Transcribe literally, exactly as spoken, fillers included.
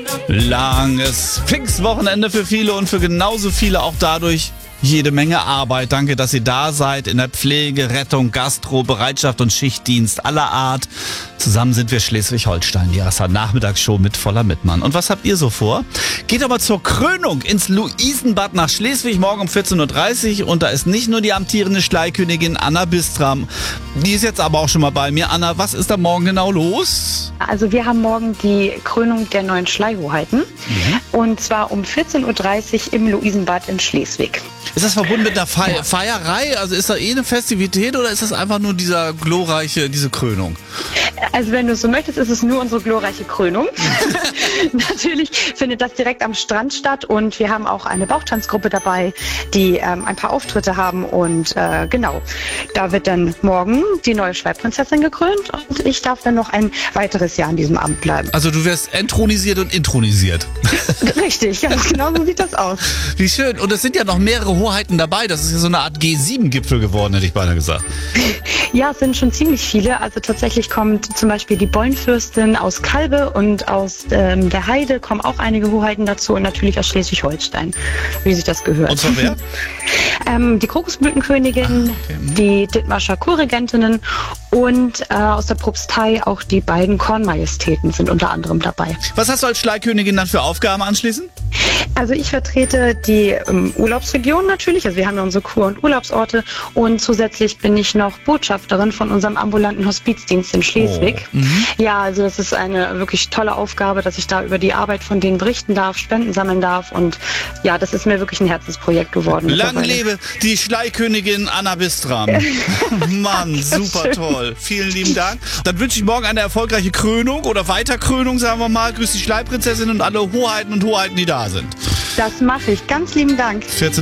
Langes Pfingstwochenende für viele und für genauso viele auch dadurch jede Menge Arbeit. Danke, dass ihr da seid in der Pflege, Rettung, Gastro, Bereitschaft und Schichtdienst aller Art. Zusammen sind wir Schleswig-Holstein, die Erster Nachmittagsshow mit Voller Mittmann. Und was habt ihr so vor? Geht aber zur Krönung ins Luisenbad nach Schleswig morgen um vierzehn Uhr dreißig. Und da ist nicht nur die amtierende Schleikönigin Anna Bistram. Die ist jetzt aber auch schon mal bei mir. Anna, was ist da morgen genau los? Also wir haben morgen die Krönung der neuen Schleierhoheiten. Mhm. Und zwar um vierzehn Uhr dreißig im Luisenbad in Schleswig. Ist das verbunden mit einer Fe- ja. Feierei? Also ist da eh eine Festivität oder ist das einfach nur dieser glorreiche, diese Krönung? Also wenn du es so möchtest, ist es nur unsere glorreiche Krönung. Natürlich findet das direkt am Strand statt und wir haben auch eine Bauchtanzgruppe dabei, die ähm, ein paar Auftritte haben und äh, genau, da wird dann morgen die neue Schleiprinzessin gekrönt und ich darf dann noch ein weiteres Jahr in diesem Amt bleiben. Also du wirst enttronisiert und intronisiert. Richtig, ganz genau so sieht das aus. Wie schön. Und es sind ja noch mehrere Hoheiten dabei. Das ist ja so eine Art G sieben Gipfel geworden, hätte ich beinahe gesagt. Ja, es sind schon ziemlich viele. Also tatsächlich kommt zum Beispiel die Bollenfürstin aus Kalbe und aus ähm, der Heide kommen auch einige Hoheiten dazu und natürlich aus Schleswig-Holstein, wie sich das gehört. Und zwar wer? ähm, die Kokosblütenkönigin, ah, okay. Die Dithmarscher Kurregentinnen und äh, aus der Propstei auch die beiden Kornmajestäten sind unter anderem dabei. Was hast du als Schleikönigin dann für Aufgaben anschließend? Also ich vertrete die ähm, Urlaubsregion natürlich, also wir haben ja unsere Kur- und Urlaubsorte und zusätzlich bin ich noch Botschafterin von unserem ambulanten Hospizdienst in Schleswig. Oh. Mhm. Ja, also das ist eine wirklich tolle Aufgabe, dass ich da über die Arbeit von denen berichten darf, Spenden sammeln darf und ja, das ist mir wirklich ein Herzensprojekt geworden. Lang lebe die Schleikönigin Anna Bistram. Mann, super schön. Toll. Vielen lieben Dank. Dann wünsche ich morgen eine erfolgreiche Krönung oder Weiterkrönung, sagen wir mal. Grüß die Schleiprinzessin und alle Hoheiten und Hoheiten, die da sind. Das mache ich. Ganz lieben Dank. vierzehn